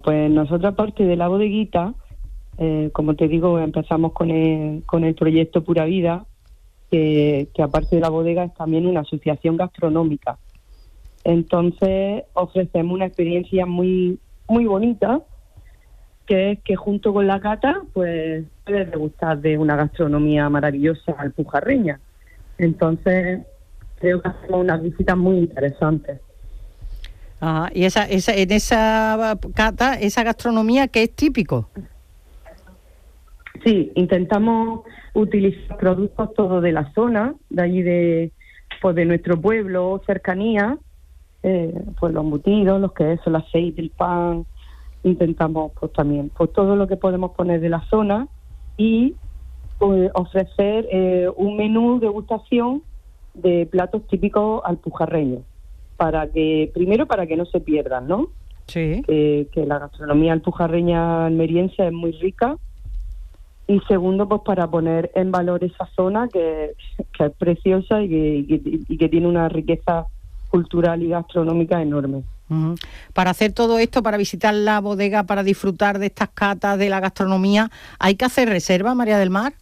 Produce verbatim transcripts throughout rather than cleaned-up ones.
pues nosotros, aparte de la bodeguita, eh, como te digo, empezamos con el, con el proyecto Pura Vida, que, que aparte de la bodega es también una asociación gastronómica. Entonces ofrecemos una experiencia muy muy bonita, que es que junto con la cata pues puedes degustar de una gastronomía maravillosa alpujarreña. Entonces creo que hacemos unas visitas muy interesantes. Ajá. Y esa, esa, en esa cata, esa gastronomía, ¿qué es típico? Sí, intentamos utilizar productos todos de la zona, de allí de, pues de nuestro pueblo, cercanía, eh, pues los embutidos, los quesos, el aceite, el pan. Intentamos pues también pues todo lo que podemos poner de la zona y pues, ofrecer eh, un menú degustación de platos típicos alpujarreños, para que, primero para que no se pierdan, ¿no? Sí. Que, que la gastronomía alpujarreña almeriense es muy rica, y segundo, pues para poner en valor esa zona que, que es preciosa y que, y, que, y que tiene una riqueza cultural y gastronómica enorme. Uh-huh. Para hacer todo esto, para visitar la bodega, para disfrutar de estas catas de la gastronomía, ¿hay que hacer reserva, María del Mar?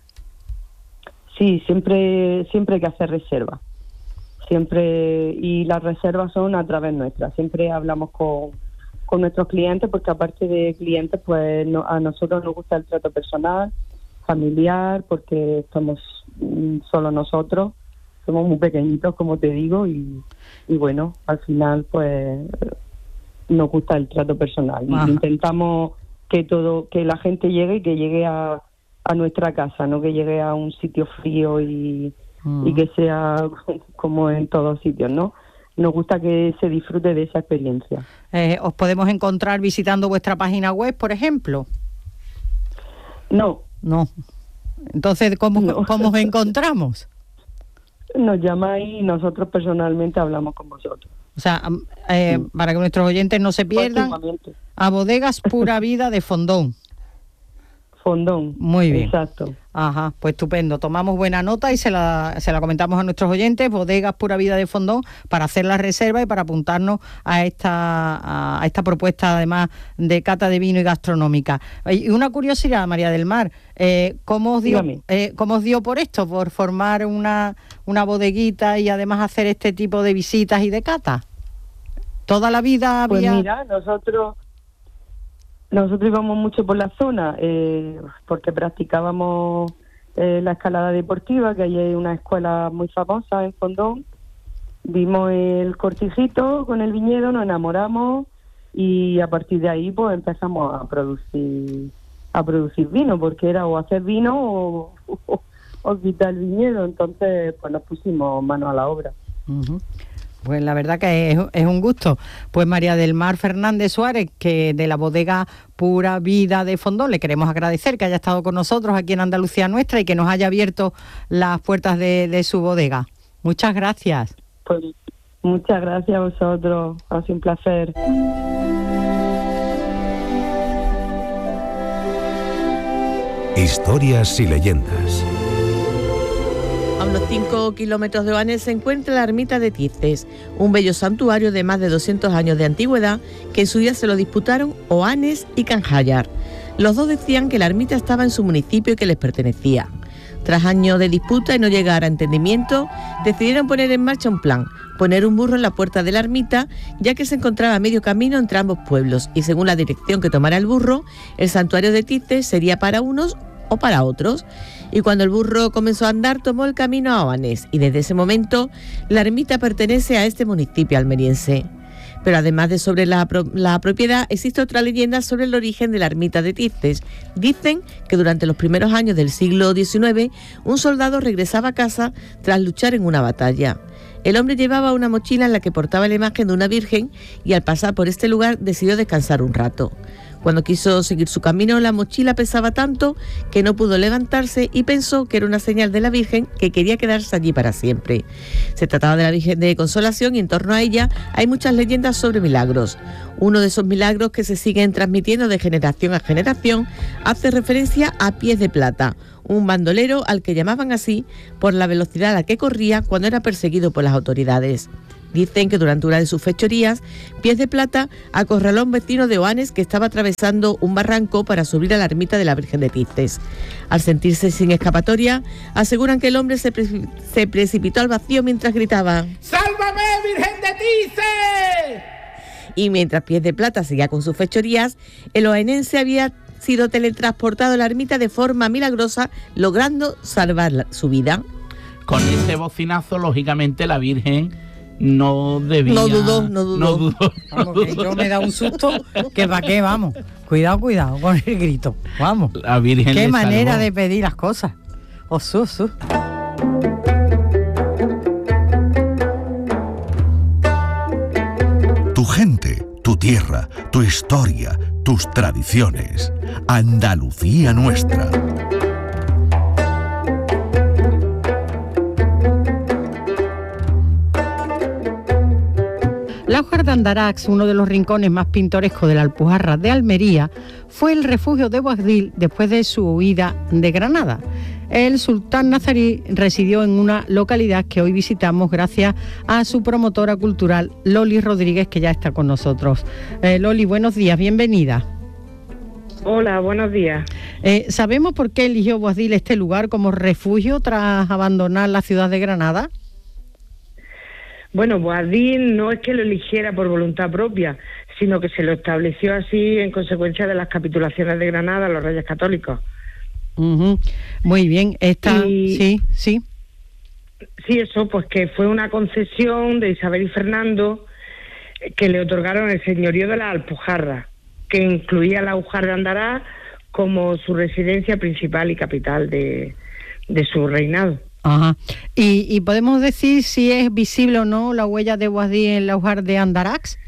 Sí, siempre siempre hay que hacer reserva. Siempre, y las reservas son a través nuestra. Siempre hablamos con, con nuestros clientes, porque aparte de clientes, pues no, a nosotros nos gusta el trato personal, familiar, porque estamos mm, solo nosotros, somos muy pequeñitos, como te digo, y, y bueno, al final pues nos gusta el trato personal. Y intentamos que todo, que la gente llegue y que llegue a, a nuestra casa, no que llegue a un sitio frío y, uh-huh. y que sea como en todos sitios, ¿no? Nos gusta que se disfrute de esa experiencia. Eh, ¿Os podemos encontrar visitando vuestra página web, por ejemplo? No. No. Entonces, ¿cómo, no. ¿cómo os encontramos? Nos llamáis y nosotros personalmente hablamos con vosotros. O sea, eh, sí. para que nuestros oyentes no se pierdan, a Bodegas Pura Vida de Fondón. Fondón. Muy bien. Exacto. Ajá, pues estupendo. Tomamos buena nota y se la, se la comentamos a nuestros oyentes, Bodegas Pura Vida de Fondón, para hacer la reserva y para apuntarnos a esta, a esta propuesta, además, de cata de vino y gastronómica. Y una curiosidad, María del Mar, eh, ¿cómo os dio, eh, ¿cómo os dio por esto, por formar una, una bodeguita y además hacer este tipo de visitas y de cata? ¿Toda la vida había...? Pues mira, nosotros... Nosotros íbamos mucho por la zona eh, porque practicábamos eh, la escalada deportiva, que ahí hay una escuela muy famosa en Fondón. Vimos el cortijito con el viñedo, nos enamoramos y a partir de ahí pues empezamos a producir a producir vino, porque era o hacer vino o, o, o quitar el viñedo. Entonces pues nos pusimos manos a la obra. Uh-huh. Pues la verdad que es, es un gusto. Pues María del Mar Fernández Suárez, que de la bodega Pura Vida de Fondón, le queremos agradecer que haya estado con nosotros aquí en Andalucía Nuestra y que nos haya abierto las puertas de, de su bodega. Muchas gracias. Pues muchas gracias a vosotros, ha sido un placer. Historias y leyendas. A unos cinco kilómetros de Oanes se encuentra la ermita de Tices, un bello santuario de más de doscientos años de antigüedad que en su día se lo disputaron Oanes y Canjayar. Los dos decían que la ermita estaba en su municipio y que les pertenecía. Tras años de disputa y no llegar a entendimiento, decidieron poner en marcha un plan, poner un burro en la puerta de la ermita, ya que se encontraba a medio camino entre ambos pueblos y según la dirección que tomara el burro, el santuario de Tices sería para unos o para otros. Y cuando el burro comenzó a andar, tomó el camino a Oanes y desde ese momento la ermita pertenece a este municipio almeriense. Pero además de sobre la, pro- la propiedad, existe otra leyenda sobre el origen de la ermita de Tices. Dicen que durante los primeros años del siglo diecinueve, un soldado regresaba a casa tras luchar en una batalla. El hombre llevaba una mochila en la que portaba la imagen de una virgen y al pasar por este lugar decidió descansar un rato. Cuando quiso seguir su camino, la mochila pesaba tanto que no pudo levantarse y pensó que era una señal de la Virgen que quería quedarse allí para siempre. Se trataba de la Virgen de Consolación y en torno a ella hay muchas leyendas sobre milagros. Uno de esos milagros que se siguen transmitiendo de generación a generación hace referencia a Pies de Plata, un bandolero al que llamaban así por la velocidad a la que corría cuando era perseguido por las autoridades. Dicen que durante una de sus fechorías, Pies de Plata acorraló a un vecino de Oanes que estaba atravesando un barranco para subir a la ermita de la Virgen de Tiztes. Al sentirse sin escapatoria, aseguran que el hombre se, pre- se precipitó al vacío mientras gritaba ¡Sálvame, Virgen de Tiztes! Y mientras Pies de Plata seguía con sus fechorías, el oenense había sido teletransportado a la ermita de forma milagrosa, logrando salvar la, su vida. Con ese bocinazo, lógicamente, la Virgen no debía... No dudó, no dudó. No dudó, no Vamos, que yo me da un susto, que para qué, vamos. Cuidado, cuidado con el grito, vamos. La Virgen Qué le manera salvó. de pedir las cosas. Osu, osu. Tu gente, tu tierra, tu historia, tus tradiciones. Andalucía nuestra. Laujar de Andarax, uno de los rincones más pintorescos de la Alpujarra de Almería, fue el refugio de Boabdil después de su huida de Granada. El sultán nazarí residió en una localidad que hoy visitamos gracias a su promotora cultural, Loli Rodríguez, que ya está con nosotros. Eh, Loli, buenos días, bienvenida. Hola, buenos días. Eh, ¿Sabemos por qué eligió Boabdil este lugar como refugio tras abandonar la ciudad de Granada? Bueno, Boabdil no es que lo eligiera por voluntad propia, sino que se lo estableció así en consecuencia de las capitulaciones de Granada a los reyes católicos. Uh-huh. Muy bien, esta... Y- Sí, sí. Sí, eso, pues que fue una concesión de Isabel y Fernando eh, que le otorgaron el señorío de la Alpujarra, que incluía la Alpujarra de Andarax como su residencia principal y capital de, de su reinado. Ajá. ¿Y, y podemos decir si es visible o no la huella de Boabdil en la Laujar de Andarax?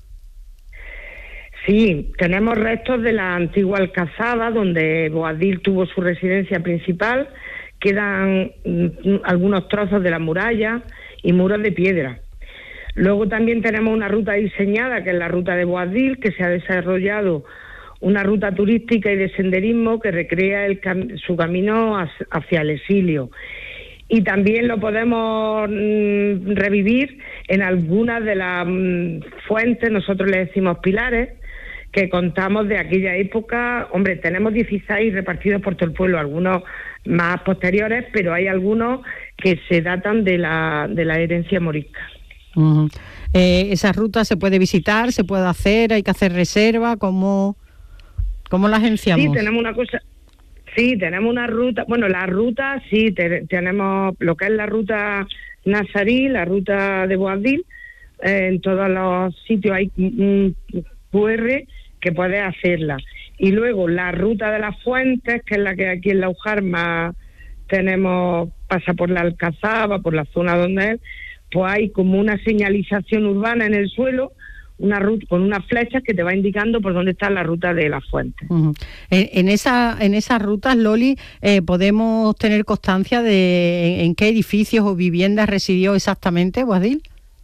Sí, tenemos restos de la antigua alcazaba donde Boabdil tuvo su residencia principal, quedan mm, algunos trozos de la muralla y muros de piedra. Luego también tenemos una ruta diseñada, que es la ruta de Boabdil, que se ha desarrollado una ruta turística y de senderismo que recrea el cam- su camino hacia- hacia el exilio. Y también lo podemos mm, revivir en algunas de las mm, fuentes, nosotros le decimos pilares, que contamos de aquella época. Hombre, tenemos dieciséis repartidos por todo el pueblo, algunos más posteriores, pero hay algunos que se datan de la, de la herencia morisca. Uh-huh. Eh, ¿Esa ruta se puede visitar, se puede hacer, hay que hacer reserva? ¿Cómo, cómo la agenciamos? Sí, tenemos una cosa... Sí, tenemos una ruta, bueno, la ruta, sí, te, tenemos lo que es la ruta nazarí, la ruta de Boabdil, eh, en todos los sitios hay un cu erre que puedes hacerla. Y luego la ruta de las fuentes, que es la que aquí en la Ujarma tenemos, pasa por la Alcazaba, por la zona donde es, pues hay como una señalización urbana en el suelo, una ruta con unas flechas que te va indicando por dónde está la ruta de las fuentes. Uh-huh. En, en esa en esas rutas, Loli, eh, podemos tener constancia de en, en qué edificios o viviendas residió exactamente Boabdil.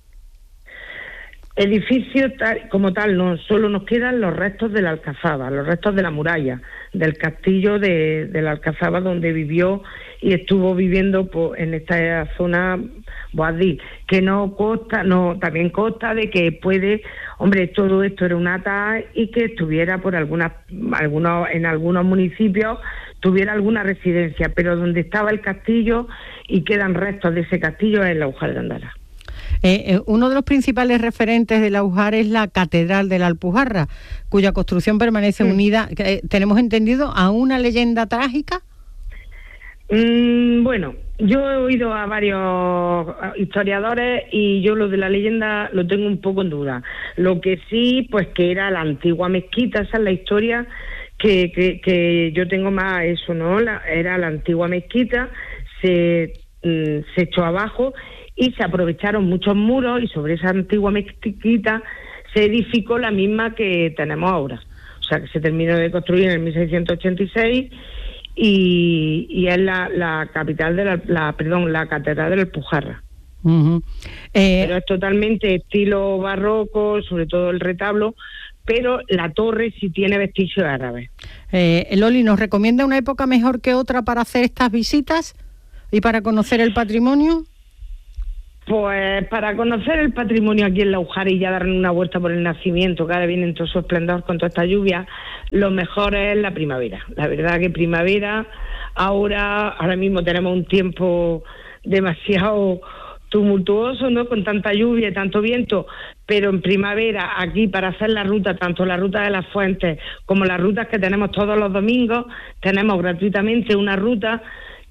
Edificio tal, como tal, no, solo nos quedan los restos de la Alcazaba, los restos de la muralla, del castillo de, de la Alcazaba donde vivió y estuvo viviendo pues, en esta zona Boabdil, que no consta, no, también consta de que puede, hombre, todo esto era una ata y que estuviera por algunas, algunos, en algunos municipios tuviera alguna residencia, pero donde estaba el castillo y quedan restos de ese castillo es la Alpujarra de Andarax. Eh, eh, uno de los principales referentes de la Alpujarra es la Catedral de la Alpujarra, cuya construcción permanece Sí. unida, eh, tenemos entendido, a una leyenda trágica. Mm, bueno, yo he oído a varios historiadores y yo lo de la leyenda lo tengo un poco en duda. Lo que sí, pues que era la antigua mezquita, esa es la historia que, que, que yo tengo más eso, ¿no? La, era la antigua mezquita, se, mm, se echó abajo y se aprovecharon muchos muros y sobre esa antigua mezquita se edificó la misma que tenemos ahora. O sea, que se terminó de construir en el mil seiscientos ochenta y seis y, y es la, la capital de la, la, perdón, la catedral de la Alpujarra. Uh-huh. eh, Pero es totalmente estilo barroco, sobre todo el retablo, pero la torre sí tiene vestigios árabes. eh, Loli, ¿nos recomienda una época mejor que otra para hacer estas visitas y para conocer el patrimonio? Pues para conocer el patrimonio aquí en Laujar y ya dar una vuelta por el nacimiento, que ahora viene en todo su esplendor con toda esta lluvia, lo mejor es la primavera. La verdad que primavera, ahora, ahora mismo tenemos un tiempo demasiado tumultuoso, ¿no? Con tanta lluvia y tanto viento, pero en primavera aquí para hacer la ruta, tanto la ruta de las Fuentes como las rutas que tenemos todos los domingos, tenemos gratuitamente una ruta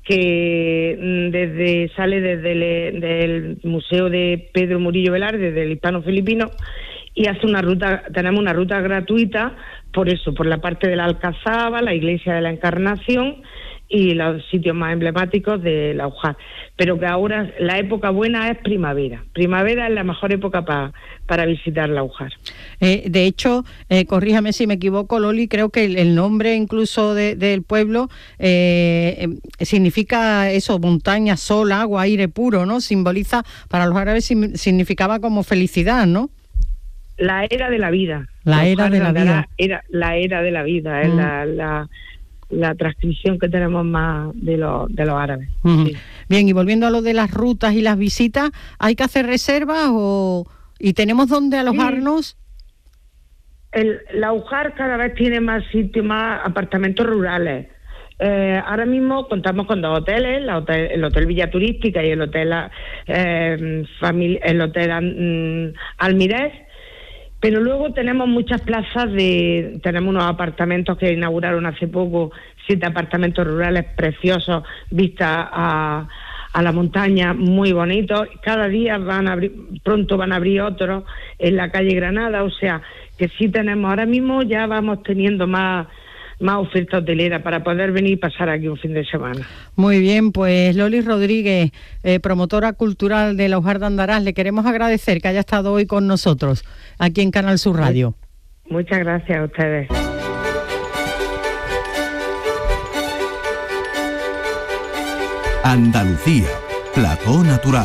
que desde sale desde el del Museo de Pedro Murillo Velarde, del Hispano Filipino, y hace una ruta, tenemos una ruta gratuita por eso, por la parte de la Alcazaba, la Iglesia de la Encarnación y los sitios más emblemáticos de Laujar. Pero que ahora la época buena es primavera. Primavera es la mejor época pa, para visitar Laujar. Eh, de hecho, eh, corríjame si me equivoco, Loli, creo que el, el nombre incluso de, del pueblo eh, eh, significa eso, montaña, sol, agua, aire puro, ¿no? Simboliza, para los árabes significaba como felicidad, ¿no? La era de la vida. La era de la vida. Era, la era de la vida, es mm. la... la la transcripción que tenemos más de los de los árabes. Uh-huh. Sí. Bien, y volviendo a lo de las rutas y las visitas, ¿hay que hacer reservas o y tenemos dónde alojarnos? Sí. El Laujar cada vez tiene más sitios, más apartamentos rurales. Eh, ahora mismo contamos con dos hoteles, la hotel, el Hotel Villa Turística y el Hotel eh, familia, el Hotel um, Almirez. Pero luego tenemos muchas plazas de... Tenemos unos apartamentos que inauguraron hace poco, siete apartamentos rurales preciosos, vistas a, a la montaña, muy bonitos. Cada día van a abrir, pronto van a abrir otros en la calle Granada, o sea, que sí tenemos... Ahora mismo ya vamos teniendo más... más oferta hotelera para poder venir y pasar aquí un fin de semana. Muy bien, pues Loli Rodríguez, eh, promotora cultural de Laujar de Andarás, le queremos agradecer que haya estado hoy con nosotros aquí en Canal Sur Radio. Muchas gracias a ustedes. Andalucía, plató natural.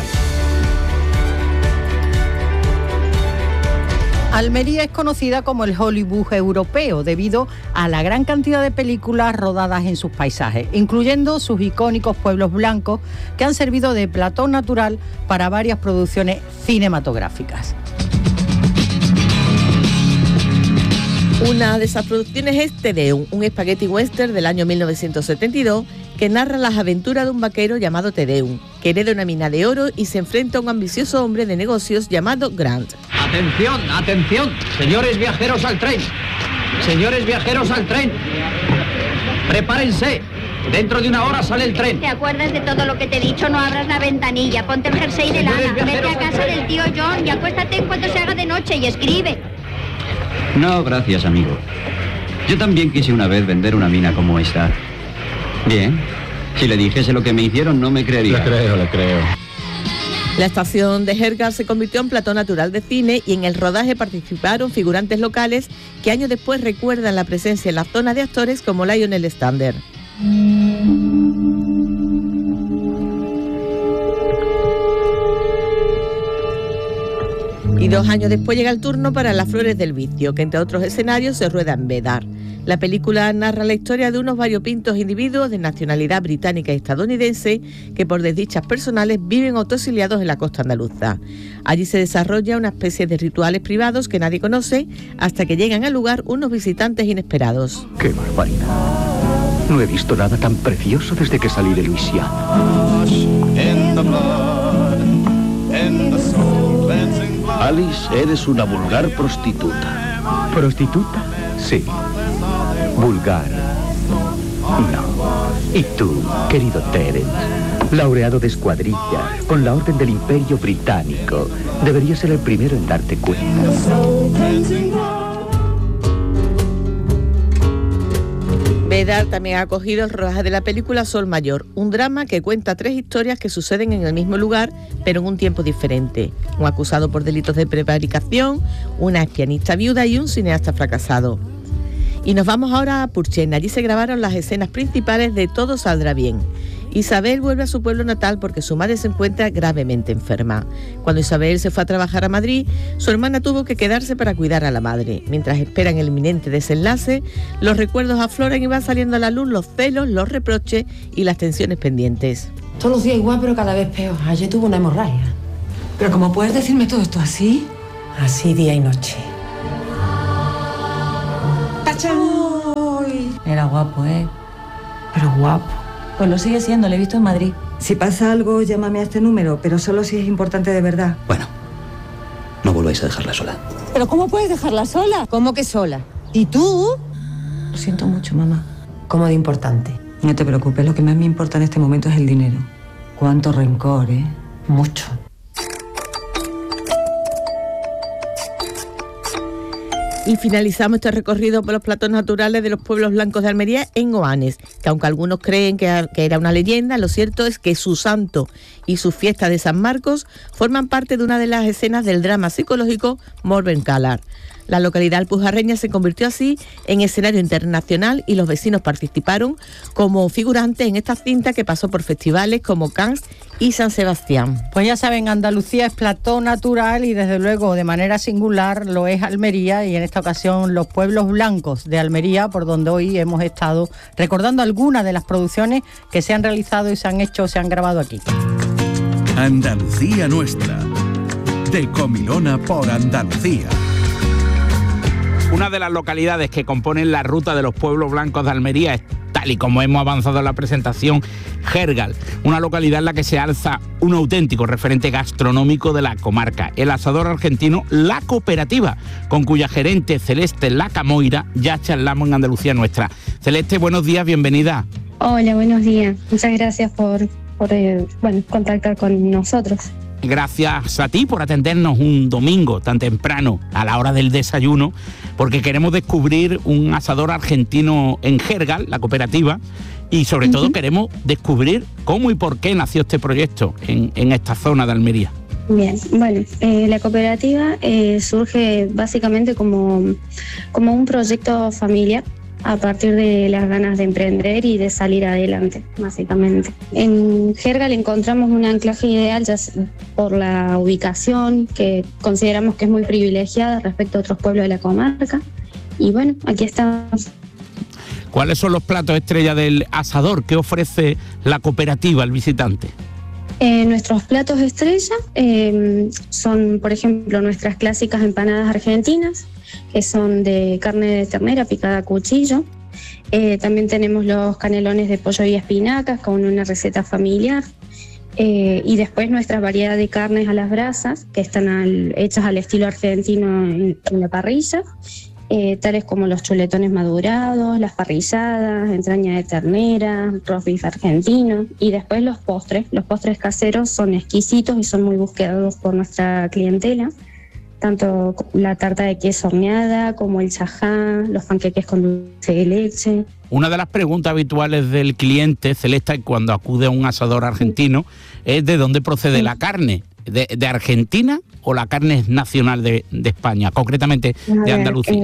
Almería es conocida como el Hollywood europeo debido a la gran cantidad de películas rodadas en sus paisajes, incluyendo sus icónicos pueblos blancos que han servido de plató natural para varias producciones cinematográficas. Una de esas producciones es Te Deum, un spaghetti western del año mil novecientos setenta y dos que narra las aventuras de un vaquero llamado Te Deum, que hereda una mina de oro y se enfrenta a un ambicioso hombre de negocios llamado Grant. Atención, atención, señores viajeros al tren, señores viajeros al tren, prepárense, dentro de una hora sale el tren. ¿Te acuerdas de todo lo que te he dicho? No abras la ventanilla, ponte el jersey de lana, vete a casa del tío John y acuéstate en cuanto se haga de noche y escribe. No, gracias, amigo. Yo también quise una vez vender una mina como esta. Bien, si le dijese lo que me hicieron no me creería. Le creo, le creo. La estación de Hergar se convirtió en plató natural de cine y en el rodaje participaron figurantes locales que años después recuerdan la presencia en la zona de actores como Lionel Stander. Y dos años después llega el turno para Las Flores del Vicio, que entre otros escenarios se rueda en Bedar. La película narra la historia de unos variopintos individuos de nacionalidad británica y estadounidense que por desdichas personales viven autoexiliados en la costa andaluza. Allí se desarrolla una especie de rituales privados que nadie conoce hasta que llegan al lugar unos visitantes inesperados. ¡Qué barbaridad! No he visto nada tan precioso desde que salí de Luisiana. Alice, eres una vulgar prostituta. ¿Prostituta? Sí. Vulgar. No. Y tú, querido Terence, laureado de escuadrilla, con la Orden del Imperio Británico, deberías ser el primero en darte cuenta. Bedar también ha acogido el rodaje de la película Sol Mayor, un drama que cuenta tres historias que suceden en el mismo lugar, pero en un tiempo diferente. Un acusado por delitos de prevaricación, una pianista viuda y un cineasta fracasado. Y nos vamos ahora a Purchen. Allí se grabaron las escenas principales de Todo saldrá bien. Isabel vuelve a su pueblo natal porque su madre se encuentra gravemente enferma. Cuando Isabel se fue a trabajar a Madrid, su hermana tuvo que quedarse para cuidar a la madre. Mientras esperan el inminente desenlace, los recuerdos afloran y van saliendo a la luz los celos, los reproches y las tensiones pendientes. Todos los días igual, pero cada vez peor. Ayer tuvo una hemorragia. Pero ¿cómo puedes decirme todo esto así? Así día y noche. ¡Uy! Era guapo, ¿eh? Pero guapo. Pues lo sigue siendo, lo he visto en Madrid. Si pasa algo, llámame a este número, pero solo si es importante de verdad. Bueno, no volváis a dejarla sola. ¿Pero cómo puedes dejarla sola? ¿Cómo que sola? ¿Y tú? Lo siento mucho, mamá. ¿Cómo de importante? No te preocupes, lo que más me importa en este momento es el dinero. Cuánto rencor, ¿eh? Mucho. Y finalizamos este recorrido por los platos naturales de los pueblos blancos de Almería en Oanes, que aunque algunos creen que, que era una leyenda, lo cierto es que su santo y su fiesta de San Marcos forman parte de una de las escenas del drama psicológico Morbencalar. La localidad alpujarreña se convirtió así en escenario internacional y los vecinos participaron como figurantes en esta cinta que pasó por festivales como Cannes y San Sebastián. Pues ya saben, Andalucía es plató natural y desde luego de manera singular lo es Almería, y en esta ocasión los pueblos blancos de Almería, por donde hoy hemos estado recordando algunas de las producciones que se han realizado y se han hecho, se han grabado aquí. Andalucía nuestra, de Comilona por Andalucía. Una de las localidades que componen la ruta de los pueblos blancos de Almería es, tal y como hemos avanzado en la presentación, Gérgal, una localidad en la que se alza un auténtico referente gastronómico de la comarca, el asador argentino La Cooperativa, con cuya gerente Celeste Lacamoira ya charlamos en Andalucía nuestra. Celeste, buenos días, bienvenida. Hola, buenos días. Muchas gracias por, por eh, bueno, contactar con nosotros. Gracias a ti por atendernos un domingo tan temprano a la hora del desayuno, porque queremos descubrir un asador argentino en Gérgal, La Cooperativa, y sobre uh-huh. todo queremos descubrir cómo y por qué nació este proyecto en, en esta zona de Almería. Bien, bueno, eh, La Cooperativa eh, surge básicamente como, como un proyecto familiar a partir de las ganas de emprender y de salir adelante, básicamente. En Gérgal encontramos un anclaje ideal ya por la ubicación, que consideramos que es muy privilegiada respecto a otros pueblos de la comarca. Y bueno, aquí estamos. ¿Cuáles son los platos estrella del asador? ¿Qué ofrece La Cooperativa al visitante? Eh, nuestros platos estrella eh, son, por ejemplo, nuestras clásicas empanadas argentinas, que son de carne de ternera picada a cuchillo. Eh, también tenemos los canelones de pollo y espinacas con una receta familiar. Eh, y después nuestra variedad de carnes a las brasas, que están al, hechas al estilo argentino en, en la parrilla. Eh, tales como los chuletones madurados, las parrilladas, entraña de ternera, roast beef argentino, y después los postres. Los postres caseros son exquisitos y son muy buscados por nuestra clientela, tanto la tarta de queso horneada como el chajá, los panqueques con dulce de leche. Una de las preguntas habituales del cliente, Celeste, cuando acude a un asador argentino, es de dónde procede sí. la carne. ¿De, de Argentina o la carne es nacional de, de España, concretamente de ver, Andalucía?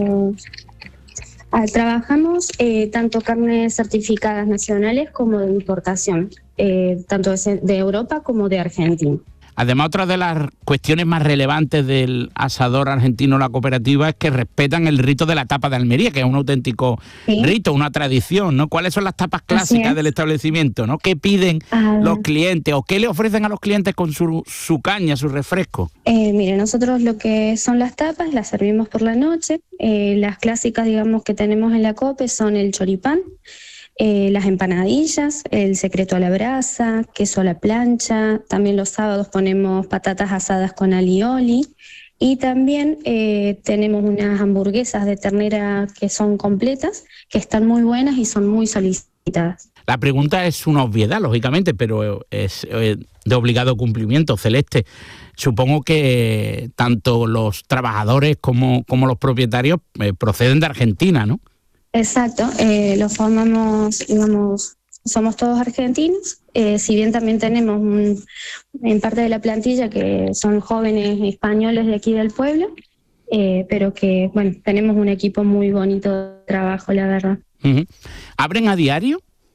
Eh, trabajamos eh, tanto carnes certificadas nacionales como de importación, eh, tanto de, de Europa como de Argentina. Además, otra de las cuestiones más relevantes del asador argentino La Cooperativa es que respetan el rito de la tapa de Almería, que es un auténtico ¿Sí? rito, una tradición, ¿no? ¿Cuáles son las tapas clásicas del establecimiento, ¿no? ¿Qué piden los clientes o qué le ofrecen a los clientes con su, su caña, su refresco? Eh, mire, nosotros lo que son las tapas las servimos por la noche. Eh, las clásicas, digamos, que tenemos en la Cope son el choripán, Eh, las empanadillas, el secreto a la brasa, queso a la plancha. También los sábados ponemos patatas asadas con alioli, y también eh, tenemos unas hamburguesas de ternera que son completas, que están muy buenas y son muy solicitadas. La pregunta es una obviedad, lógicamente, pero es de obligado cumplimiento, Celeste. Supongo que tanto los trabajadores como, como los propietarios eh, proceden de Argentina, ¿no? Exacto, eh, lo formamos, digamos, somos todos argentinos, eh, si bien también tenemos un, en parte de la plantilla que son jóvenes españoles de aquí del pueblo, eh, pero que, bueno, tenemos un equipo muy bonito de trabajo, la verdad. Uh-huh. ¿Abren a diario?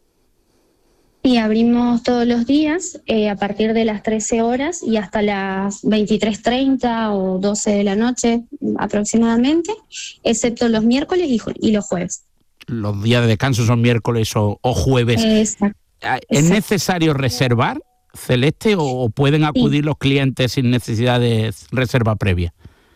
Y abrimos todos los días, eh, a partir de las trece horas y hasta las veintitrés treinta o doce de la noche aproximadamente, excepto los miércoles y, y los jueves. Los días de descanso son miércoles o, o jueves. Exacto. ¿Es Exacto. necesario reservar, Celeste, o pueden acudir sí. los clientes sin necesidad de reserva previa?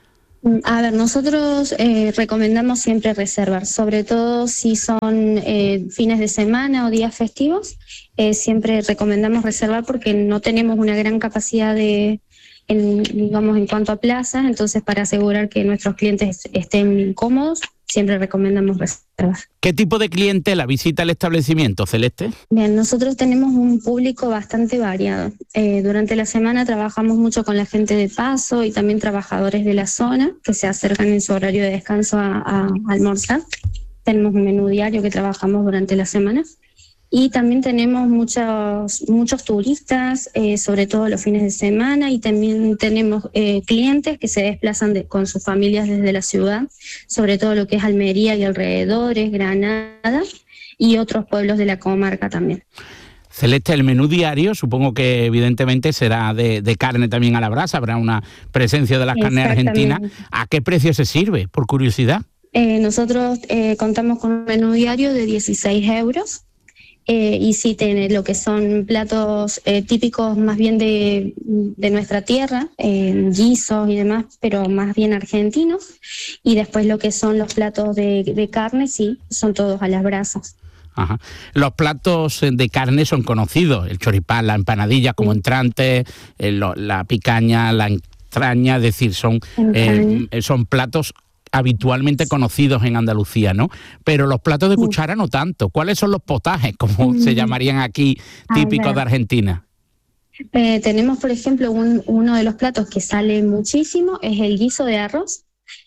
A ver, nosotros eh, recomendamos siempre reservar, sobre todo si son eh, fines de semana o días festivos, eh, siempre recomendamos reservar porque no tenemos una gran capacidad de, en, digamos, en cuanto a plazas, entonces para asegurar que nuestros clientes estén cómodos, siempre recomendamos reservar. ¿Qué tipo de clientela visita el establecimiento, Celeste? Bien, nosotros tenemos un público bastante variado. Eh, durante la semana trabajamos mucho con la gente de paso y también trabajadores de la zona que se acercan en su horario de descanso a, a, a almorzar. Tenemos un menú diario que trabajamos durante la semana. Y también tenemos muchos muchos turistas, eh, sobre todo los fines de semana, y también tenemos eh, clientes que se desplazan de, con sus familias desde la ciudad, sobre todo lo que es Almería y alrededores, Granada y otros pueblos de la comarca también. Celeste, el menú diario supongo que evidentemente será de, de carne también a la brasa, habrá una presencia de las carnes argentinas. ¿A qué precio se sirve, por curiosidad? Eh, nosotros eh, contamos con un menú diario de dieciséis euros. Eh, y sí tiene lo que son platos eh, típicos más bien de, de nuestra tierra, eh, guisos y demás, pero más bien argentinos. Y después lo que son los platos de, de carne, sí, son todos a las brasas. Ajá. Los platos de carne son conocidos, el choripán, la empanadilla como entrante, eh, lo, la picaña, la entraña, es decir, son, eh, son platos habitualmente conocidos en Andalucía, ¿no? Pero los platos de cuchara no tanto. ¿Cuáles son los potajes, como mm. se llamarían aquí, típicos de Argentina? Eh, tenemos, por ejemplo, un, uno de los platos que sale muchísimo, es el guiso de arroz.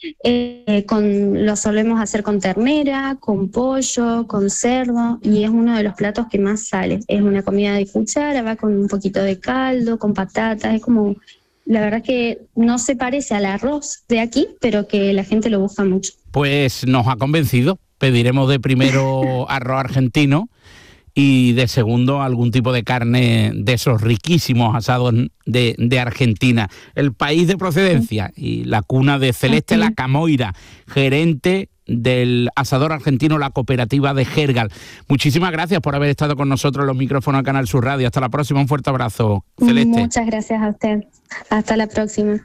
Eh, con, lo solemos hacer con ternera, con pollo, con cerdo, y es uno de los platos que más sale. Es una comida de cuchara, va con un poquito de caldo, con patatas, es como... La verdad es que no se parece al arroz de aquí, pero que la gente lo busca mucho. Pues nos ha convencido. Pediremos de primero arroz argentino y de segundo algún tipo de carne de esos riquísimos asados de, de Argentina. El país de procedencia y la cuna de Celeste La Camoira, gerente del asador argentino La Cooperativa de Hergal. Muchísimas gracias por haber estado con nosotros en los micrófonos de Canal Sur Radio. Hasta la próxima, un fuerte abrazo, Celeste. Muchas gracias a usted. Hasta la próxima.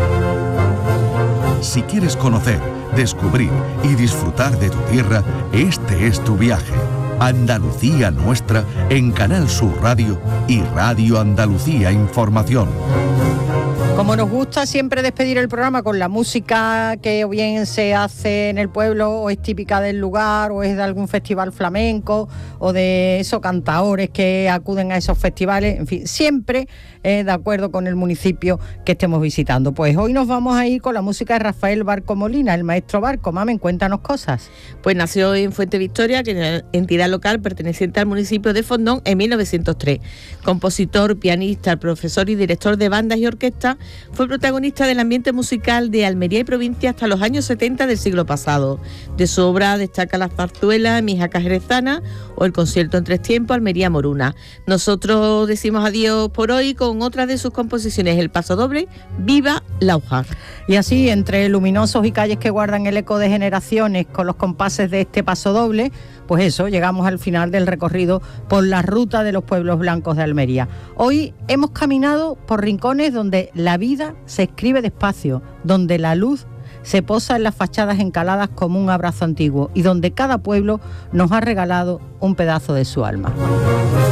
Si quieres conocer, descubrir y disfrutar de tu tierra, este es tu viaje. Andalucía Nuestra en Canal Sur Radio y Radio Andalucía Información. Como nos gusta siempre despedir el programa con la música que o bien se hace en el pueblo o es típica del lugar o es de algún festival flamenco o de esos cantaores que acuden a esos festivales, en fin, siempre eh, de acuerdo con el municipio que estemos visitando. Pues hoy nos vamos a ir con la música de Rafael Barco Molina, el maestro Barco. Mamen, cuéntanos cosas. Pues nació en Fuente Victoria, que es una entidad local perteneciente al municipio de Fondón, en mil novecientos tres. Compositor, pianista, profesor y director de bandas y orquestas, fue protagonista del ambiente musical de Almería y provincia hasta los años setenta del siglo pasado. De su obra destaca la zarzuela Mi jaca jerezana o el concierto en tres tiempos Almería Moruna. Nosotros decimos adiós por hoy con otra de sus composiciones, el paso doble, Viva Laujar. Y así, entre luminosos y calles que guardan el eco de generaciones con los compases de este paso doble, pues eso, llegamos al final del recorrido por la ruta de los pueblos blancos de Almería. Hoy hemos caminado por rincones donde la vida se escribe despacio, donde la luz se posa en las fachadas encaladas como un abrazo antiguo y donde cada pueblo nos ha regalado un pedazo de su alma.